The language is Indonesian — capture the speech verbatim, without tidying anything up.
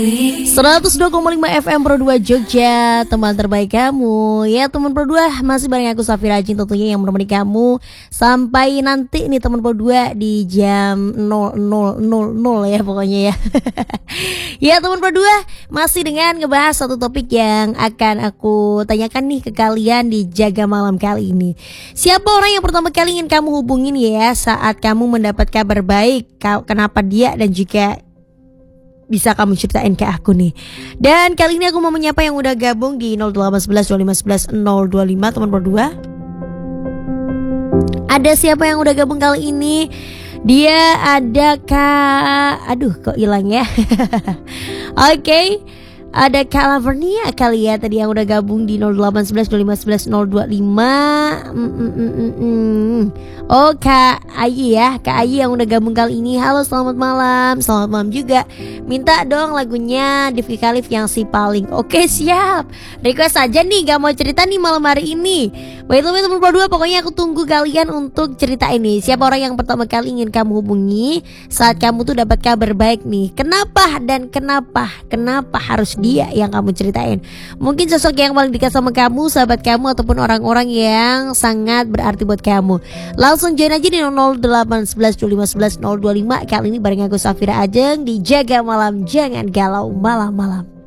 seratus dua koma lima F M Pro dua Jogja, teman terbaik kamu. Ya teman Pro dua, masih bareng aku Safira Jin tentunya yang menemani kamu sampai nanti nih teman Pro dua di jam nol nol nol nol ya pokoknya ya. Ya teman Pro dua, masih dengan ngebahas satu topik yang akan aku tanyakan nih ke kalian di Jaga Malam kali ini. Siapa orang yang pertama kali ingin kamu hubungin ya saat kamu mendapat kabar baik? Kenapa dia dan juga bisa kamu ceritain ke aku nih. Dan kali ini aku mau menyapa yang udah gabung di nol delapan satu satu dua lima satu satu nol dua lima teman berdua. Ada siapa yang udah gabung kali ini? Dia ada Kak, aduh kok hilang ya. Oke, okay. Ada Kak Lavernia kali ya tadi yang udah gabung di nol delapan satu satu dua lima satu satu nol dua lima. mm, mm, mm, mm, mm. Oh Kak Ayi ya, Kak Ayi yang udah gabung kali ini. Halo selamat malam. Selamat malam juga. Minta dong lagunya Divki Khalif yang Si Paling. Oke siap, request aja nih, gak mau cerita nih malam hari ini. By the way teman berdua, pokoknya aku tunggu kalian untuk cerita ini. Siapa orang yang pertama kali ingin kamu hubungi saat kamu tuh dapat kabar baik nih? Kenapa dan kenapa? Kenapa harus dia yang kamu ceritain? Mungkin sosok yang paling dekat sama kamu, sahabat kamu, ataupun orang-orang yang sangat berarti buat kamu. Langsung join aja di nol delapan satu satu dua lima satu satu nol dua lima. Kali ini bareng aku Safira Ajeng di Jaga Malam, jangan galau malam-malam.